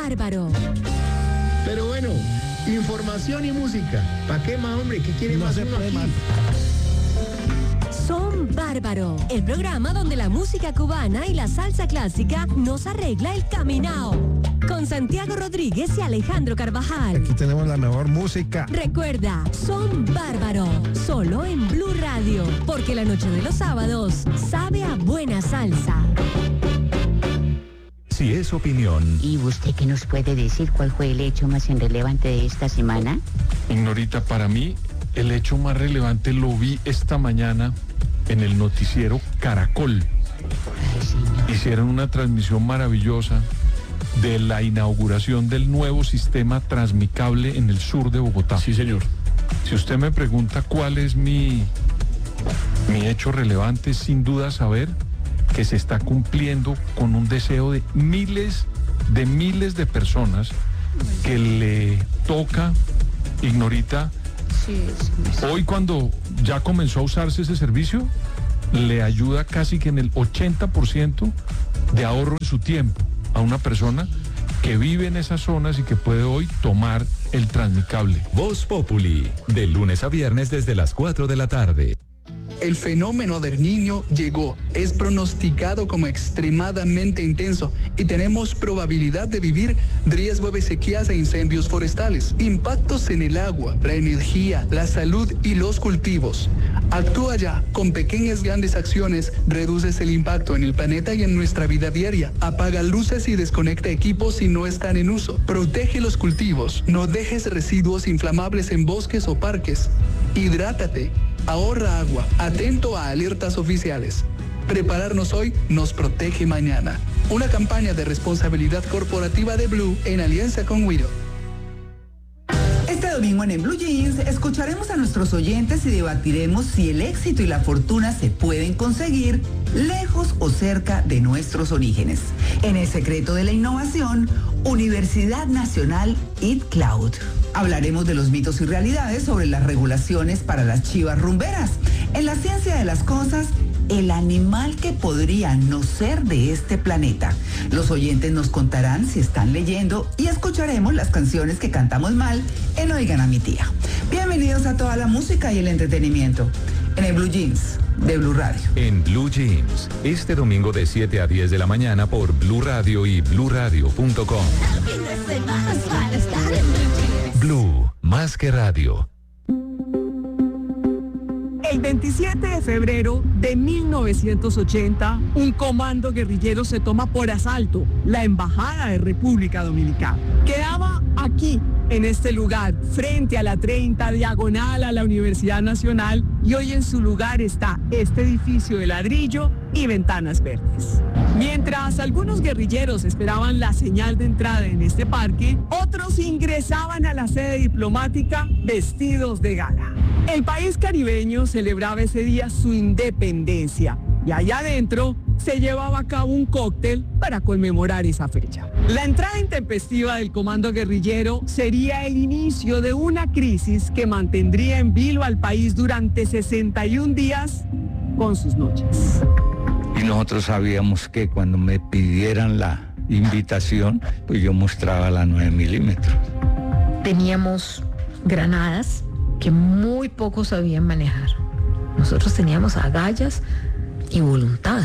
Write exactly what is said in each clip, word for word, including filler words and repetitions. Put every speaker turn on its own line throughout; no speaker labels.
bárbaro.
Pero bueno, información y música. ¿Para qué más, hombre? ¿Qué quiere
No
más
se
uno
puede
aquí?
más.
Son Bárbaro, el programa donde la música cubana y la salsa clásica nos arregla el caminao. Con Santiago Rodríguez y Alejandro Carvajal.
Aquí tenemos la mejor música.
Recuerda, Son Bárbaro, solo en Blue Radio, porque la noche de los sábados sabe a buena salsa.
Si es opinión.
¿Y usted qué nos puede decir? ¿Cuál fue el hecho más relevante de esta semana?
Ignorita, para mí, el hecho más relevante lo vi esta mañana en el noticiero Caracol. Hicieron una transmisión maravillosa de la inauguración del nuevo sistema Transmicable en el sur de Bogotá.
Sí, señor.
Si usted me pregunta cuál es mi, mi hecho relevante, sin duda saber que se está cumpliendo con un deseo de miles de miles de personas que le toca, Ignorita,
Sí, sí, sí.
hoy cuando ya comenzó a usarse ese servicio, le ayuda casi que en el ochenta por ciento de ahorro en su tiempo a una persona que vive en esas zonas y que puede hoy tomar el Transmicable.
Voz Populi, de lunes a viernes desde las cuatro de la tarde.
El fenómeno del Niño llegó, es pronosticado como extremadamente intenso y tenemos probabilidad de vivir riesgo de sequías e incendios forestales, impactos en el agua, la energía, la salud y los cultivos. Actúa ya, con pequeñas grandes acciones reduces el impacto en el planeta y en nuestra vida diaria. Apaga luces y desconecta equipos si no están en uso. Protege los cultivos, no dejes residuos inflamables en bosques o parques. Hidrátate. Ahorra agua, atento a alertas oficiales. Prepararnos hoy nos protege mañana. Una campaña de responsabilidad corporativa de Blue en alianza con Wido.
Este domingo en, en Blue Jeans escucharemos a nuestros oyentes y debatiremos si el éxito y la fortuna se pueden conseguir lejos o cerca de nuestros orígenes. En el secreto de la innovación, Universidad Nacional I T Cloud. Hablaremos de los mitos y realidades sobre las regulaciones para las chivas rumberas. En la ciencia de las cosas, el animal que podría no ser de este planeta. Los oyentes nos contarán si están leyendo y escucharemos las canciones que cantamos mal en Oigan a mi tía. Bienvenidos a toda la música y el entretenimiento en el Blue Jeans de Blue Radio.
En Blue Jeans, este domingo de siete a diez de la mañana por Blue Radio y blue radio punto com. Blue, más que radio.
El veintisiete de febrero de mil novecientos ochenta, un comando guerrillero se toma por asalto la Embajada de República Dominicana. Quedaba aquí, en este lugar, frente a la treinta, diagonal a la Universidad Nacional, y hoy en su lugar está este edificio de ladrillo y ventanas verdes. Mientras algunos guerrilleros esperaban la señal de entrada en este parque, otros ingresaban a la sede diplomática vestidos de gala. El país caribeño celebraba ese día su independencia y allá adentro se llevaba a cabo un cóctel para conmemorar esa fecha. La entrada intempestiva del comando guerrillero sería el inicio de una crisis que mantendría en vilo al país durante sesenta y un días con sus noches.
Y nosotros sabíamos que cuando me pidieran la invitación, pues yo mostraba la nueve milímetros.
Teníamos granadas que muy pocos sabían manejar. Nosotros teníamos agallas y voluntad.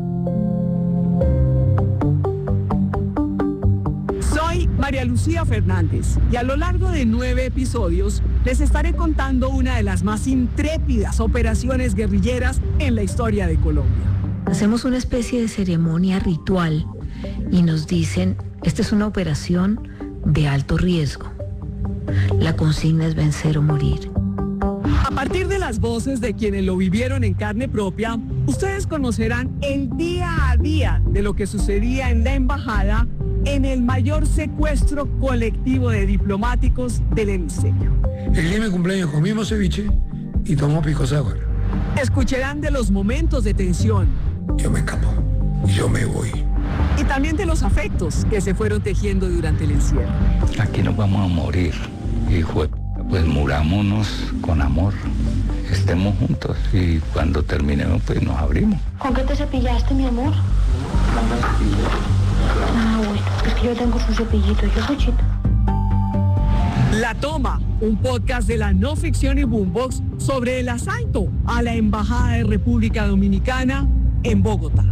Soy María Lucía Fernández y a lo largo de nueve episodios les estaré contando una de las más intrépidas operaciones guerrilleras en la historia de Colombia.
Hacemos una especie de ceremonia ritual y nos dicen, esta es una operación de alto riesgo. La consigna es vencer o morir.
A partir de las voces de quienes lo vivieron en carne propia, ustedes conocerán el día a día de lo que sucedía en la embajada en el mayor secuestro colectivo de diplomáticos del hemisferio.
El día de mi cumpleaños comimos ceviche y tomamos pisco sour.
Escucharán de los momentos de tensión.
Yo me escapo, yo me voy.
Y también de los afectos que se fueron tejiendo durante el encierro.
Aquí nos vamos a morir, hijo. Pues murámonos con amor, estemos juntos y cuando terminemos pues nos abrimos.
¿Con qué te cepillaste, mi amor? Ah, bueno, es que
que yo tengo su cepillito, yo Juchito.
La Toma, un podcast de la no ficción y Boombox sobre el asalto a la Embajada de República Dominicana en Bogotá.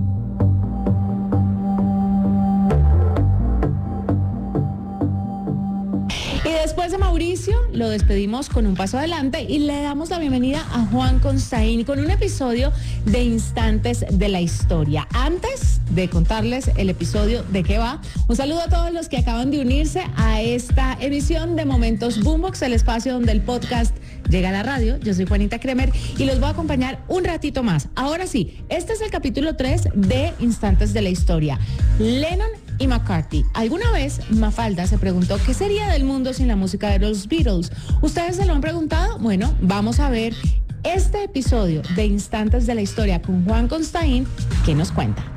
Y después de Mauricio, lo despedimos con un paso adelante y le damos la bienvenida a Juan Constaín con un episodio de Instantes de la Historia. Antes de contarles el episodio de qué va, un saludo a todos los que acaban de unirse a esta emisión de Momentos Boombox, el espacio donde el podcast llega a la radio. Yo soy Juanita Kremer y los voy a acompañar un ratito más. Ahora sí, este es el capítulo tres de Instantes de la Historia. Lennon y McCartney. ¿Alguna vez Mafalda se preguntó qué sería del mundo sin la música de los Beatles? ¿Ustedes se lo han preguntado? Bueno, vamos a ver este episodio de Instantes de la Historia con Juan Constaín, que nos cuenta.